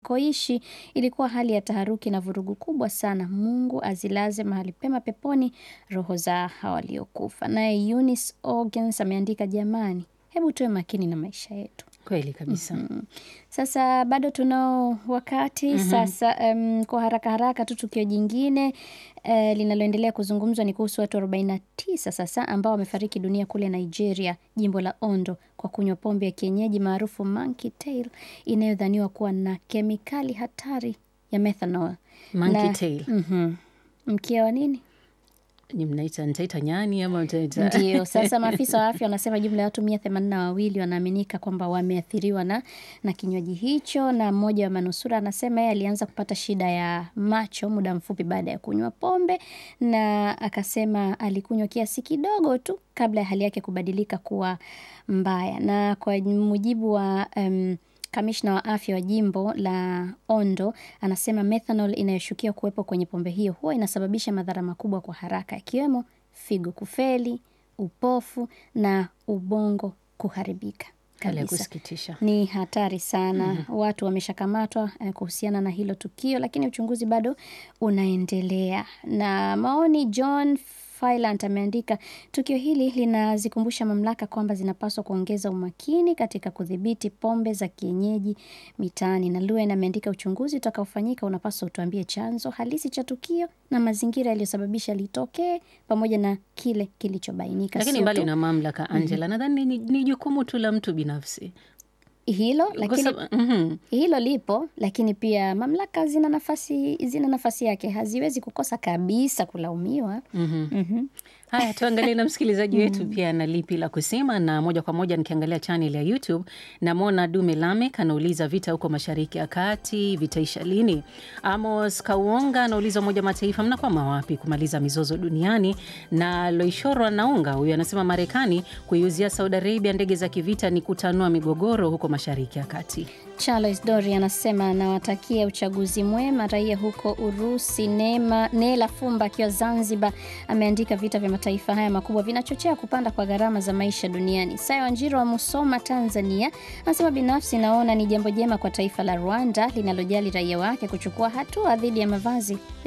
wanakoishi ilikuwa hali ya taharuki na vurugu kubwa sana. Mungu azilaze mahali pema peponi roho za hawa waliokufa. Naye Eunice Organs ameandika, jamani, hebu tuwe makini na maisha yetu. Kweli kabisa. Sasa bado tunao wakati. Sasa kwa haraka haraka tu tukio jingine linaloendelea kuzungumzwa ni kuhusu watu 49 sasa ambao wamefariki dunia kule Nigeria, jimbo la Ondo, kwa kunywa pombe ya kienyeji maarufu Monkey Tail inayodhaniwa kuwa na kemikali hatari ya methanol. Monkey Tail. Mkia wa nini? Ni nitaita nyani ama mtaita? Ndio, sasa maafisa wa afya wanasema jumla ya watu 182 wanaaminika kwamba wameathiriwa na kinywaji hicho, na mmoja wa manusura anasema yeye alianza kupata shida ya macho muda mfupi baada ya kunywa pombe, na akasema alikunywa kiasi kidogo tu kabla ya hali yake kubadilika kuwa mbaya. Na kwa mujibu wa kamishna wa afya wa jimbo la Ondo, anasema methanol inayoshukiwa kuwepo kwenye pombe hiyo huwa inasababisha madhara makubwa kwa haraka, ikiwemo figo kufeli, upofu na ubongo kuharibika. Hali ya kusikitisha. Ni hatari sana. Watu wameshakamatwa kuhusiana na hilo tukio, lakini uchunguzi bado unaendelea. Na maoni, John Filant ameandika, tukio hili linazikumbusha mamlaka kwamba zinapaswa kuongeza umakini katika kudhibiti pombe za kienyeji mitaani. Na Luen ameandika, uchunguzi utakaofanyika unapaswa utuambie chanzo halisi cha tukio na mazingira yaliyosababisha litokee pamoja na kile kilichobainika. Lakini mbali na mamlaka, Angela, nadhani ni jukumu tu la mtu binafsi. Hilo, lakini hilo lipo, lakini pia mamlaka zina nafasi yake, haziwezi kukosa kabisa kulaumiwa. Haya, tuangalie na msikilizaji wetu pia na lipi la kusema. Na moja kwa moja nikiangalia channel ya YouTube, namwona Dume Lamek anauliza, vita huko Mashariki ya Kati vitaisha lini? Amos Kauonga anauliza, Umoja Mataifa mnakwama wapi kumaliza mizozo duniani? Na Loishoro anaunga, huyu anasema Marekani kuiuzia Saudi Arabia ndege za kivita ni kutanua migogoro huko Mashariki ya Kati. Charles Dori anasema, nawatakia uchaguzi mwema raia huko Urusi. Nela Fumba akiwa Zanzibar ameandika, vita vya mataifa haya makubwa vinachochea kupanda kwa gharama za maisha duniani. Sayo Wanjiro wa Musoma, Tanzania anasema, binafsi naona ni jambo jema kwa taifa la Rwanda linalojali raia wake kuchukua hatua dhidi ya mavazi